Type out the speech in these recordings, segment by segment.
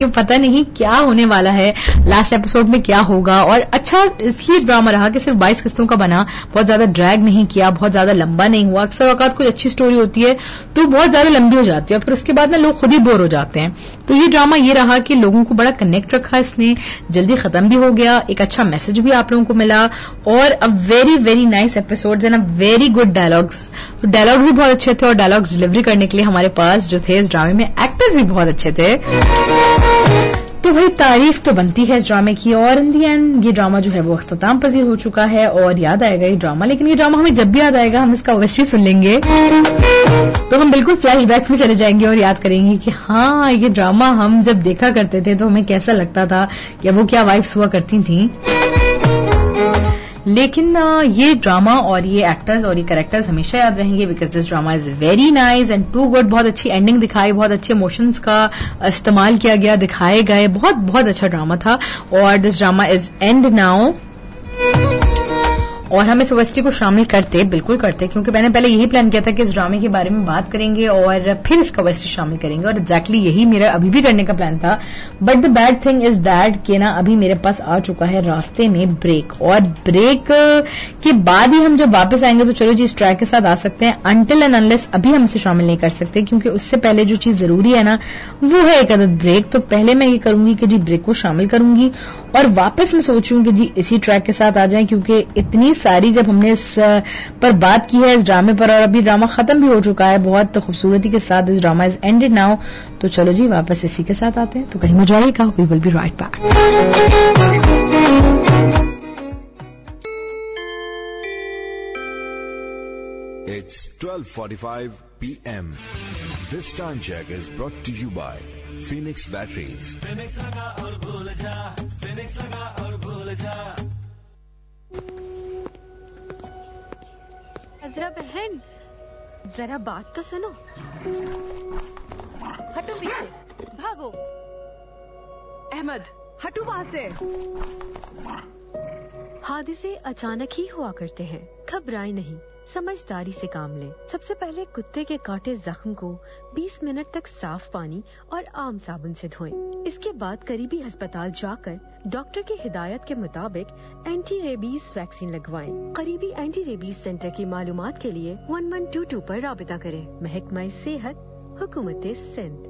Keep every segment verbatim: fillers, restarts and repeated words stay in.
کہ پتہ نہیں کیا ہونے والا ہے, لاسٹ ایپیسوڈ میں کیا ہوگا. اور اچھا اس لیے ڈرامہ رہا کہ صرف بائیس قسطوں کا بنا, بہت زیادہ ڈریگ نہیں کیا, بہت زیادہ لمبا نہیں ہوا. اکثر اوقات کوئی اچھی اسٹوری ہوتی ہے تو بہت زیادہ لمبی ہو جاتی ہے اور پھر اس کے بعد نا لوگ خود ہی بور ہو جاتے ہیں. تو یہ ڈرامہ یہ رہا کہ لوگوں کو بڑا کنیکٹ رکھا, اس نے جلدی ختم بھی ہو گیا, ایک اچھا میسج بھی آپ لوگوں کو ملا, اور a very very nice episodes and a very good dialogues. تو ڈائلاگز بھی بہت اچھے تھے, اور ڈائلاگز ڈلیوری کرنے کے لیے ہمارے پاس جو تھے اس ڈرامے میں ایکٹرز بھی بہت اچھے تھے. تو بھائی تعریف تو بنتی ہے اس ڈرامے کی, اور ان دی اینڈ یہ ڈرامہ جو ہے وہ اختتام پذیر ہو چکا ہے, اور یاد آئے گا یہ ڈرامہ. لیکن یہ ڈرامہ ہمیں جب بھی یاد آئے گا ہم اس کا اویسٹی سن لیں گے تو ہم بالکل فلیش بیکس میں چلے جائیں گے اور یاد کریں گے کہ ہاں یہ ڈرامہ ہم جب دیکھا کرتے تھے تو ہمیں کیسا لگتا تھا, یا وہ کیا وائبس ہوا کرتی تھیں. لیکن یہ ڈرامہ اور یہ ایکٹرز اور یہ کریکٹرز ہمیشہ یاد رہیں گے, because this drama is very nice and to good. بہت اچھی اینڈنگ دکھائی, بہت اچھے ایموشنز کا استعمال کیا گیا, دکھائے گئے, بہت بہت اچھا ڈرامہ تھا. اور دس ڈرامہ از اینڈ ناؤ, اور ہم اس اویسٹی کو شامل کرتے بالکل کرتے, کیونکہ میں نے پہلے یہی پلان کیا تھا کہ اس ڈرامے کے بارے میں بات کریں گے اور پھر اس کا اویسٹی شامل کریں گے, اور ایگزیکٹلی یہی میرا ابھی بھی کرنے کا پلان تھا. But the bad thing is that کہ نا ابھی میرے پاس آ چکا ہے راستے میں بریک, اور بریک کے بعد ہی ہم جب واپس آئیں گے تو چلو جی اس ٹریک کے ساتھ آ سکتے ہیں. انٹل اینڈ انلیس ابھی ہم اسے شامل نہیں کر سکتے, کیونکہ اس سے پہلے جو چیز ضروری ہے نا وہ ہے ایک عدد بریک. تو پہلے میں یہ کروں گی کہ جی بریک کو شامل کروں گی, اور واپس میں سوچوں کہ جی اسی ٹریک کے ساتھ آ جائیں, کیونکہ اتنی ساری جب ہم نے اس پر بات کی ہے اس ڈرامے پر, اور ابھی ڈرامہ ختم بھی ہو چکا ہے بہت خوبصورتی کے ساتھ. اس ڈرامہ از اینڈڈ ناؤ, تو چلو جی واپس اسی کے ساتھ آتے ہیں. تو کہیں مت جائیے گا, وی will be right back. It's twelve forty-five p m. This time check is brought to you by Phoenix Batteries. Phoenix laga aur bhul ja, Phoenix laga aur bhul ja. ذرا بہن, ذرا بات تو سنو. ہٹو پیچھے, بھاگو. احمد ہٹو وہاں سے. حادثے اچانک ہی ہوا کرتے ہیں, گھبرائے نہیں, سمجھداری سے کام لیں. سب سے پہلے کتے کے کاٹے زخم کو بیس منٹ تک صاف پانی اور عام صابن سے دھوئیں. اس کے بعد قریبی ہسپتال جا کر ڈاکٹر کی ہدایت کے مطابق اینٹی ریبیز ویکسین لگوائیں. قریبی اینٹی ریبیز سینٹر کی معلومات کے لیے ون ون ٹو ٹو پر رابطہ کریں. محکمہ صحت, حکومت سندھ.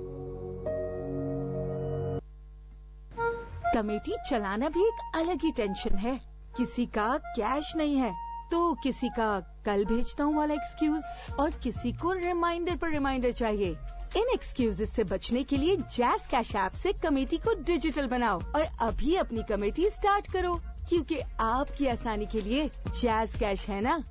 کمیٹی چلانا بھی ایک الگ ہی ٹینشن ہے. کسی کا کیش نہیں ہے تو کسی کا کل بھیجتا ہوں والا ایکسکیوز, اور کسی کو ریمائنڈر پر ریمائنڈر چاہیے. ان ایکسکیوز سے بچنے کے لیے جیز کیش ایپ سے کمیٹی کو ڈیجیٹل بناؤ اور ابھی اپنی کمیٹی سٹارٹ کرو, کیونکہ آپ کی آسانی کے لیے جیز کیش ہے نا.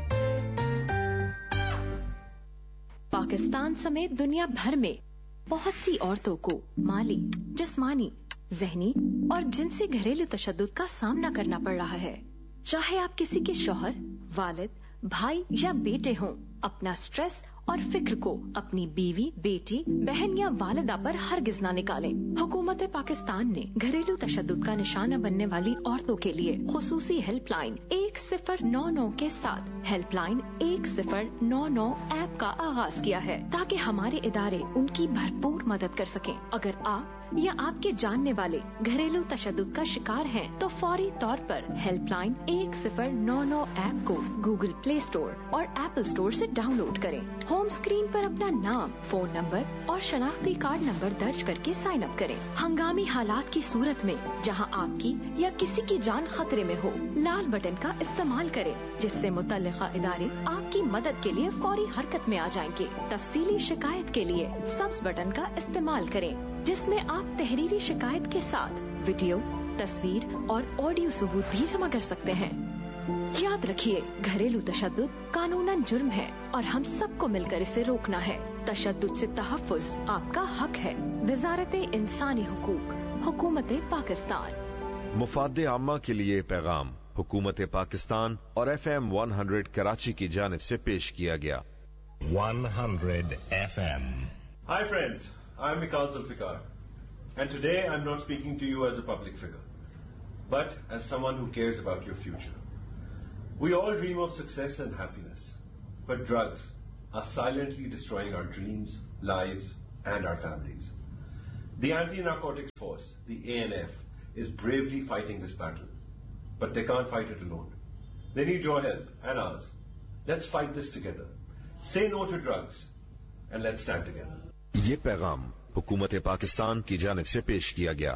پاکستان سمیت دنیا بھر میں بہت سی عورتوں کو مالی, جسمانی, ذہنی اور جنسی گھریلو تشدد کا سامنا کرنا پڑ رہا ہے. چاہے آپ کسی کے شوہر, والد, بھائی یا بیٹے ہوں, اپنا سٹریس اور فکر کو اپنی بیوی, بیٹی, بہن یا والدہ پر ہرگز نہ نکالیں. حکومت پاکستان نے گھریلو تشدد کا نشانہ بننے والی عورتوں کے لیے خصوصی ہیلپ لائن ایک صفر نو نو کے ساتھ ہیلپ لائن ایک صفر نو نو ایپ کا آغاز کیا ہے, تاکہ ہمارے ادارے ان کی بھرپور مدد کر سکیں. اگر آپ یا آپ کے جاننے والے گھریلو تشدد کا شکار ہیں تو فوری طور پر ہیلپ لائن ایک صفر نو نو ایپ کو گوگل پلے اسٹور اور ایپل اسٹور سے ڈاؤن لوڈ کریں. ہوم اسکرین پر اپنا نام, فون نمبر اور شناختی کارڈ نمبر درج کر کے سائن اپ کریں. ہنگامی حالات کی صورت میں جہاں آپ کی یا کسی کی جان خطرے میں ہو, لال بٹن کا استعمال کریں, جس سے متعلقہ ادارے آپ کی مدد کے لیے فوری حرکت میں آ جائیں گے. تفصیلی شکایت کے لیے سبز بٹن کا استعمال کریں, جس میں آپ تحریری شکایت کے ساتھ ویڈیو, تصویر اور آڈیو ثبوت بھی جمع کر سکتے ہیں. یاد رکھیے, گھریلو تشدد قانوناً جرم ہے اور ہم سب کو مل کر اسے روکنا ہے. تشدد سے تحفظ آپ کا حق ہے. وزارت انسانی حقوق, حکومت پاکستان. مفاد عامہ کے لیے پیغام حکومت پاکستان اور F M one hundred Karachi کی جانب سے پیش کیا گیا. one hundred F M. Hi friends, I'm Mikal Zulfikar, and today I'm not speaking to you as a public figure, but as someone who cares about your future. We all dream of success and happiness, but drugs are silently destroying our dreams, lives, and our families. The Anti-Narcotics Force, the A N F, is bravely fighting this battle. But they can't fight it alone. They need your help and ours. Let's fight this together. Say no to drugs and let's stand together. ये पैगाम हुकूमत पाकिस्तान की जानिब से पेश किया गया।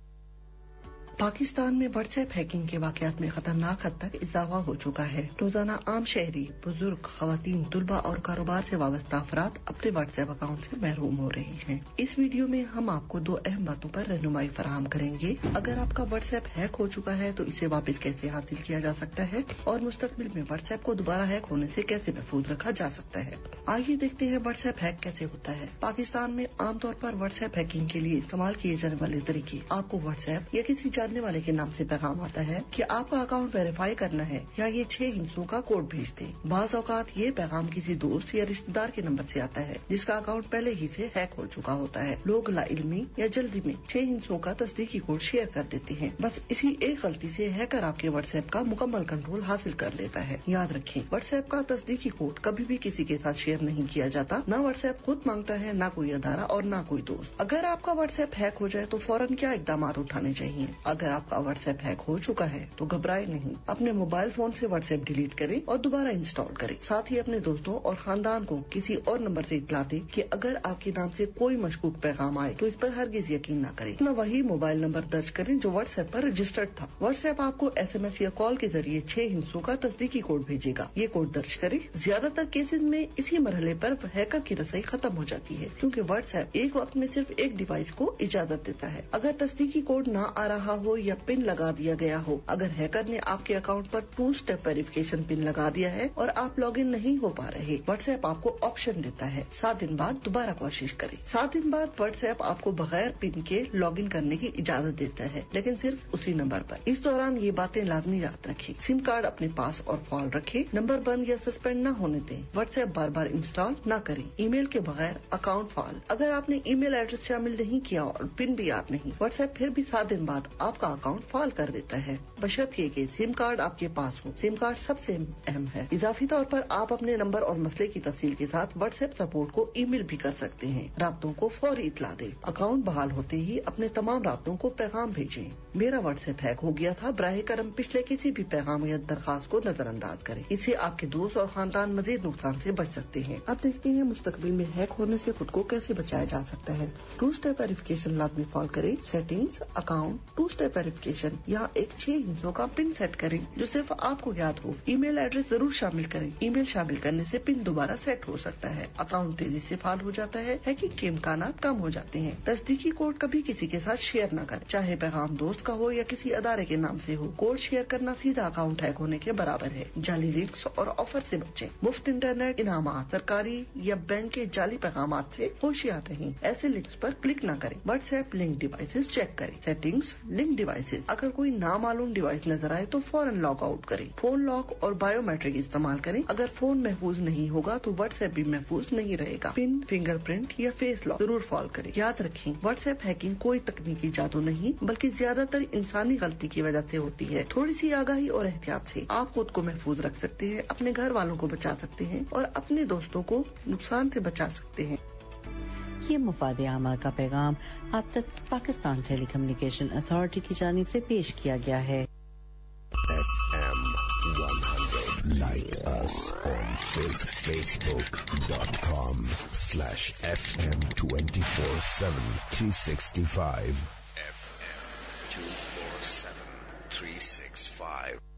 पाकिस्तान में व्हाट्सएप हैकिंग के वाकयात में खतरनाक हद तक इजाफा हो चुका है। रोजाना आम शहरी, बुजुर्ग, खवातीन, तुलबा और कारोबार से वाबस्ता अफराद अपने व्हाट्सएप अकाउंट से महरूम हो रहे हैं। इस वीडियो में हम आपको दो अहम बातों पर रहनुमाई फराहम करेंगे। अगर आपका व्हाट्सएप हैक हो चुका है तो इसे वापस कैसे हासिल किया जा सकता है और मुस्तकबिल में व्हाट्सएप को दोबारा हैक होने से कैसे महफूज रखा जा सकता है। आइए देखते हैं व्हाट्सएप हैक कैसे होता है। पाकिस्तान में आमतौर पर व्हाट्सएप हैकिंग के लिए इस्तेमाल किए जाने वाले तरीके। आपको व्हाट्सएप या किसी जानने वाले के नाम से पैगाम आता है कि आपका अकाउंट वेरीफाई करना है या ये छह हिंसों का कोड भेज दे। बाज औकात ये पैगाम किसी दोस्त या रिश्तेदार के नंबर से आता है जिसका अकाउंट पहले ही से हैक हो चुका होता है। लोग लाइल्मी या जल्दी में छह हिंसों का तस्दीकी कोड शेयर कर देते हैं। बस इसी एक गलती से हैकर आपके व्हाट्सएप का मुकम्मल कंट्रोल हासिल कर लेता है। याद रखें, व्हाट्सएप का तस्दीकी कोड कभी भी किसी के साथ शेयर नहीं किया जाता। न व्हाट्सएप खुद मांगता है, न कोई अदारा और न कोई दोस्त। अगर आपका व्हाट्सएप हैक हो जाए तो फौरन क्या इकदाम उठाने चाहिए? अगर आपका व्हाट्सएप हैक हो चुका है तो घबराए नहीं। अपने मोबाइल फोन से व्हाट्सएप डिलीट करें और दोबारा इंस्टॉल करें। साथ ही अपने दोस्तों और खानदान को किसी और नंबर से इत्तला दें कि अगर आपके नाम से कोई मशकूक पैगाम आए तो इस पर हरगिज यकीन न करें। न वही मोबाइल नंबर दर्ज करें जो व्हाट्सएप पर रजिस्टर्ड था। व्हाट्सएप आपको एसएमएस या कॉल के जरिए छह हिंसों का तस्दीकी कोड भेजेगा। ये कोड दर्ज करें। ज्यादातर केसेज में इसी मरहले पर हैकर की रसाई खत्म हो जाती है क्योंकि व्हाट्सएप एक वक्त में सिर्फ एक डिवाइस को इजाजत देता है। अगर तस्दीकी कोड न आ रहा हो या पिन लगा दिया गया हो, अगर हैकर ने आपके अकाउंट पर टू स्टेप वेरिफिकेशन पिन लगा दिया है और आप लॉगिन नहीं हो पा रहे, व्हाट्सएप आपको ऑप्शन देता है सात दिन बाद दोबारा कोशिश करें। सात दिन बाद व्हाट्सएप आपको बगैर पिन के लॉगिन करने की इजाजत देता है, लेकिन सिर्फ उसी नंबर पर। इस दौरान ये बातें लाजमी याद रखें। सिम कार्ड अपने पास और फाल रखें। नंबर बंद या सस्पेंड न होने दें। व्हाट्सएप बार बार इंस्टॉल न करें। ईमेल के बगैर अकाउंट फाल। अगर आपने ईमेल एड्रेस शामिल नहीं किया और पिन भी याद नहीं, व्हाट्सएप फिर भी सात दिन बाद आपका अकाउंट फाल कर देता है, बशर्ते कि सिम कार्ड आपके पास हो। सिम कार्ड सबसे अहम है। इजाफी तौर पर आप अपने नंबर और मसले की तफसील के साथ व्हाट्सएप सपोर्ट को ईमेल भी कर सकते हैं। राब्तों को फौरी इतला दें। अकाउंट बहाल होते ही अपने तमाम राब्तों को पैगाम भेजें। मेरा व्हाट्सएप हैक हो गया था, बराह करम पिछले किसी भी पैगाम या दरखास्त को नजरअंदाज करें। इससे आपके दोस्त और खानदान मजीद नुकसान से बच सकते हैं। अब देखते हैं मुस्तकबिल में हैक होने से खुद को कैसे बचाया जा सकता है। टू स्टेप वेरिफिकेशन लाजमी फॉलो करें। Settings, account, to step verification. यहाँ एक छह हिंसों का पिन सेट करें जो सिर्फ आपको याद हो। ईमेल एड्रेस जरूर शामिल करें। ईमेल शामिल करने से पिन दोबारा सेट हो सकता है। अकाउंट तेजी से फाल हो जाता है। हैकिंग के इम्कानात कम हो जाते हैं। तस्दीकी कोड कभी किसी के साथ शेयर न करें, चाहे पैगाम दोस्त का हो या किसी अदारे के नाम से हो। कोड शेयर करना सीधा अकाउंट हैक होने के बराबर है। जाली लिंक्स और ऑफर से बचें। मुफ्त इंटरनेट इनामात, सरकारी या बैंक के जाली पैगाम से होशियार रहें। ऐसे लिंक्स पर क्लिक न करें। व्हाट्सएप लिंक डिवाइसेस चेक करें। Settings, link devices. अगर कोई नामालूम डिवाइस नजर आए तो फौरन लॉग आउट करें। फोन लॉक और बायोमेट्रिक इस्तेमाल करें। अगर फोन महफूज नहीं होगा तो व्हाट्सएप भी महफूज नहीं रहेगा। पिन, फिंगरप्रिंट या फेस लॉक जरूर फॉलो करें। याद रखें, व्हाट्सएप हैकिंग कोई तकनीकी जादू नहीं बल्कि ज्यादातर इंसानी गलती की वजह से होती है। थोड़ी सी आगाही और एहतियात से आप खुद को महफूज रख सकते हैं, अपने घर वालों को बचा सकते हैं और अपने दोस्तों को नुकसान से बचा सकते हैं। ये मुफाद आमा का पैगाम आप तक पाकिस्तान टेली कम्युनिकेशन अथॉरिटी की जानिब से पेश किया गया है। F M one hundred. Like us on Facebook dot com slash F M twenty-four seven three sixty-five. F M two four seven three six five.